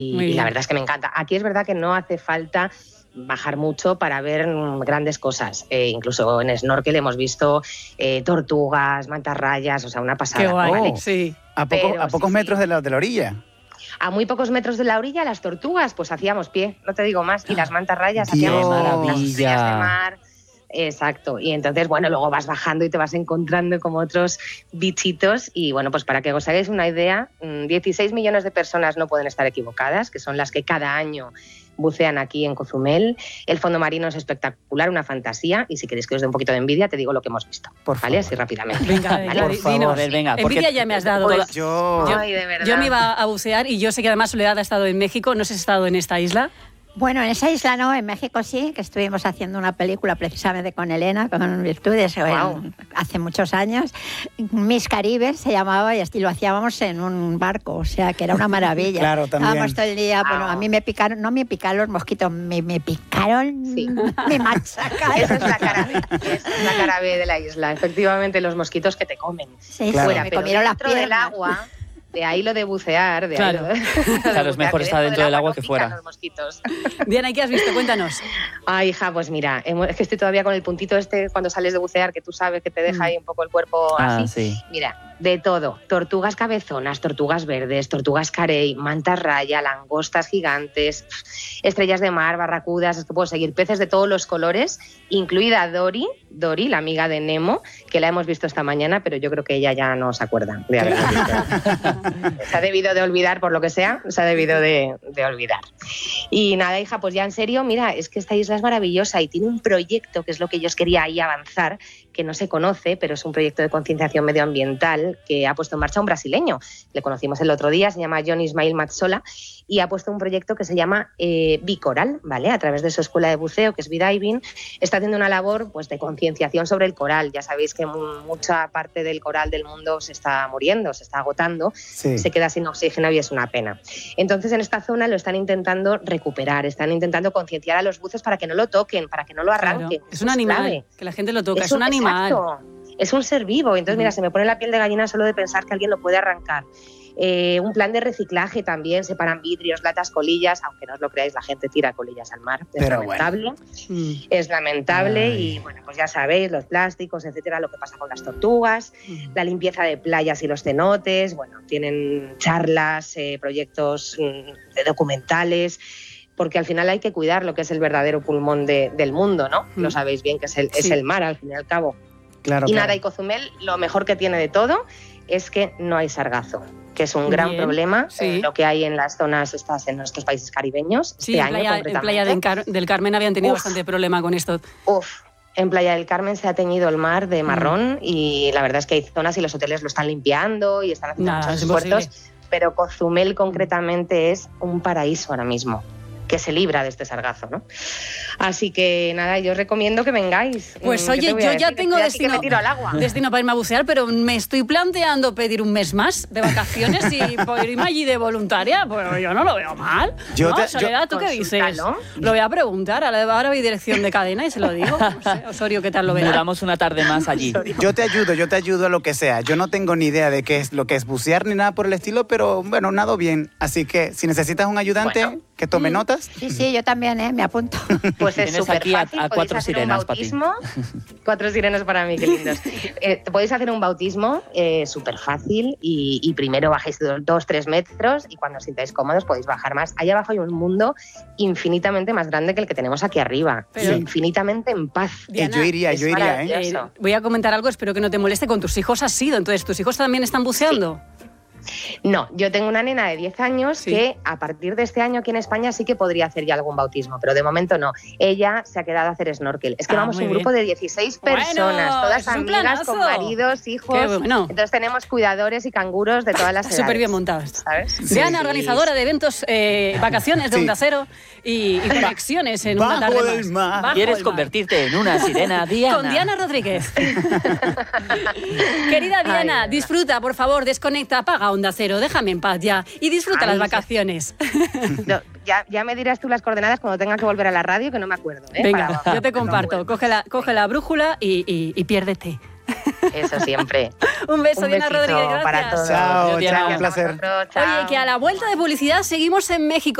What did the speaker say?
y la verdad es que me encanta. Aquí es verdad que no hace falta bajar mucho para ver grandes cosas. Incluso en snorkel hemos visto tortugas, mantarrayas, o sea, una pasada. Qué guay, ¿vale? sí. ¿A pocos metros de la orilla? A muy pocos metros de la orilla, las tortugas, pues hacíamos pie, no te digo más, y las mantarrayas hacíamos las estrellas de mar. Exacto, y entonces, bueno, luego vas bajando y te vas encontrando como otros bichitos y, bueno, pues para que os hagáis una idea, 16 millones de personas no pueden estar equivocadas, que son las que cada año bucean aquí en Cozumel. El fondo marino es espectacular, una fantasía, y si queréis que os dé un poquito de envidia, te digo lo que hemos visto, ¿vale? Así rápidamente. Venga, ¿vale? por favor, venga. Envidia ya me has dado. Pues, yo me iba a bucear y yo sé que además Soledad ha estado en México, no sé si has estado en esta isla. Bueno, en esa isla no, en México sí, que estuvimos haciendo una película precisamente con Elena, con Virtudes, hace muchos años. Mis Caribes se llamaba y así lo hacíamos en un barco, o sea, que era una maravilla. Claro, también. Estábamos todo el día, bueno, a mí me picaron, no me picaron los mosquitos, me picaron, sí. me machacaron. Esa es la cara B de la isla, efectivamente, los mosquitos que te comen. Sí, claro. me comieron las piernas. Del agua. De ahí lo de bucear. Claro, claro, es mejor estar dentro del agua que fuera. Los mosquitos. Diana, ¿y qué has visto? Cuéntanos. Ay, hija, pues mira, es que estoy todavía con el puntito cuando sales de bucear, que tú sabes que te deja ahí un poco el cuerpo así. Sí. Mira, de todo. Tortugas cabezonas, tortugas verdes, tortugas carey, mantas raya, langostas gigantes, estrellas de mar, barracudas, es que puedo seguir, peces de todos los colores, incluida Dory, la amiga de Nemo, que la hemos visto esta mañana, pero yo creo que ella ya no se acuerda de haberla visto. Se ha debido de olvidar, por lo que sea, se ha debido de olvidar. Y nada, hija, pues ya en serio, mira, es que esta isla es maravillosa y tiene un proyecto, que es lo que yo os quería ahí avanzar, que no se conoce, pero es un proyecto de concienciación medioambiental que ha puesto en marcha un brasileño. Le conocimos el otro día, se llama John Ismail Matsola, y ha puesto un proyecto que se llama Bicoral, ¿vale? A través de su escuela de buceo, que es B-Diving, está haciendo una labor pues, de concienciación sobre el coral. Ya sabéis que mucha parte del coral del mundo se está muriendo, se está agotando, se queda sin oxígeno y es una pena. Entonces, en esta zona lo están intentando recuperar, están intentando concienciar a los buces para que no lo toquen, para que no lo arranquen. Claro. Es un animal, clave. Que la gente lo toca, es un animal. Exacto. Es un ser vivo, entonces mira, se me pone la piel de gallina solo de pensar que alguien lo puede arrancar. Un plan de reciclaje también, separan vidrios, latas, colillas, aunque no os lo creáis, la gente tira colillas al mar, es lamentable, es lamentable. Y bueno, pues ya sabéis, los plásticos, etcétera, lo que pasa con las tortugas, la limpieza de playas y los cenotes, bueno, tienen charlas, proyectos documentales, porque al final hay que cuidar lo que es el verdadero pulmón del mundo, ¿no? Lo sabéis bien, que es el mar, al fin y al cabo. Claro, Nada, y Cozumel, lo mejor que tiene de todo es que no hay sargazo, que es un gran problema, lo que hay en las zonas estas, en nuestros países caribeños. Sí, en Playa del Carmen habían tenido bastante problema con esto. En Playa del Carmen se ha teñido el mar de marrón y la verdad es que hay zonas y los hoteles lo están limpiando y están haciendo muchos esfuerzos, pero Cozumel concretamente es un paraíso ahora mismo, que se libra de este sargazo, ¿no? Así que nada, yo os recomiendo que vengáis. Pues oye, yo ya tengo destino para irme a bucear, pero me estoy planteando pedir un mes más de vacaciones y por irme allí de voluntaria, pues yo no lo veo mal. Soledad, ¿tú qué dices? Lo voy a preguntar, ahora voy dirección de cadena y se lo digo. No sé, Osorio, ¿qué tal lo verás? Duramos una tarde más allí. Yo te ayudo a lo que sea. Yo no tengo ni idea de qué es lo que es bucear ni nada por el estilo, pero bueno, nado bien. Así que si necesitas un ayudante que tome notas. Sí, yo también, me apunto. Pues es súper fácil. A 4 sirenas para ti. 4 sirenas para mí, qué lindos. Podéis hacer un bautismo súper fácil y primero bajáis 2-3 metros y cuando os sintáis cómodos podéis bajar más. Allá abajo hay un mundo infinitamente más grande que el que tenemos aquí arriba. Pero infinitamente en paz. Diana, yo iría, voy a comentar algo, espero que no te moleste. Con tus hijos has ido, entonces, ¿tus hijos también están buceando? Sí. No, yo tengo una nena de 10 años que a partir de este año aquí en España sí que podría hacer ya algún bautismo, pero de momento no. Ella se ha quedado a hacer snorkel. Es que vamos un grupo de 16 personas, todas amigas, con maridos, hijos. Entonces tenemos cuidadores y canguros de todas las edades. Súper bien montado esto. ¿Sabes? Diana, organizadora de eventos, vacaciones de Onda Cero y conexiones en una tarde más. ¿Quieres convertirte en una sirena, Diana? Con Diana Rodríguez. Querida Diana, disfruta, por favor, desconecta, apaga Onda Cero, déjame en paz ya y disfruta las vacaciones. No, ya me dirás tú las coordenadas cuando tenga que volver a la radio, que no me acuerdo. Venga, yo te comparto. Coge la brújula y piérdete. Eso siempre. Un beso, Diana Rodríguez, gracias. Para todos. Chao, Diana, un placer. Chao. Oye, que a la vuelta de publicidad seguimos en México.